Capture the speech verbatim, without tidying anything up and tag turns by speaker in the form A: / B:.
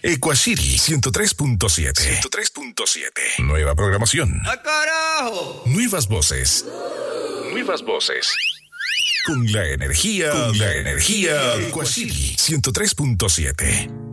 A: Equacity ciento tres punto siete. ciento tres punto siete. Nueva programación.
B: ¡Ah, carajo!
A: Nuevas voces. Nuevas voces. Con la energía. Con la energía. Equacity ciento tres punto siete.